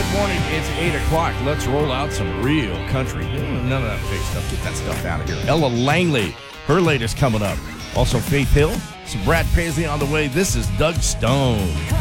Good morning. It's 8 o'clock. Let's roll out some real country. None of that fake stuff. Get that stuff out of here. Ella Langley, her latest coming up. Also, Faith Hill, some Brad Paisley on the way. This is Doug Stone.